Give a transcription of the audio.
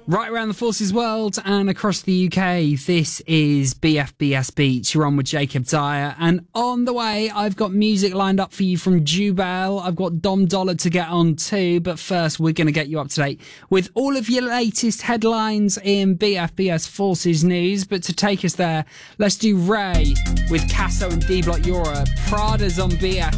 Right around the Forces world and across the UK, this is BFBS Beats. You're on with Jacob Dyer. And on the way, I've got music lined up for you from Jubel. I've got Dom Dollar to get on too. But first, we're going to get you up to date with all of your latest headlines in BFBS Forces news. But to take us there, let's do Ray with Casso and D-Block Europe. Prada's on BF.